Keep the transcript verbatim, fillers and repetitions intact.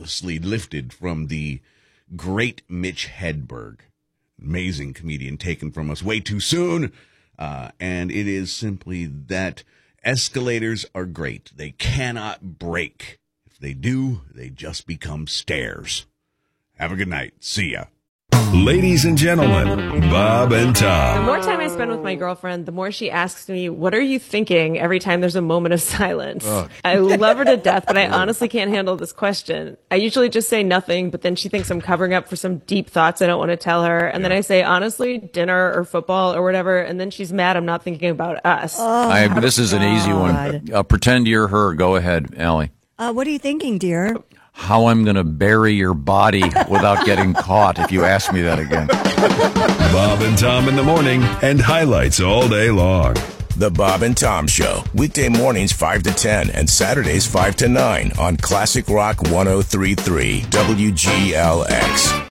effortlessly lifted from the great Mitch Hedberg. Amazing comedian taken from us way too soon. Uh, and it is simply that escalators are great. They cannot break. If they do, they just become stairs. Have a good night. See ya. Ladies and gentlemen, Bob and The Tom. more time I spend with my girlfriend, the more she asks me, what are you thinking every time there's a moment of silence? Oh. I love her to death, but I honestly can't handle this question. I usually just say nothing, but then she thinks I'm covering up for some deep thoughts I don't want to tell her. And then I say, honestly, dinner or football or whatever. And then she's mad I'm not thinking about us. Oh, I, this is an easy one. God. Uh, pretend you're her. Go ahead, Allie. Uh, what are you thinking, dear? How I'm going to bury your body without getting caught if you ask me that again. Bob and Tom in the morning and highlights all day long. The Bob and Tom Show, weekday mornings five to ten and Saturdays five to nine on Classic Rock one oh three point three W G L X.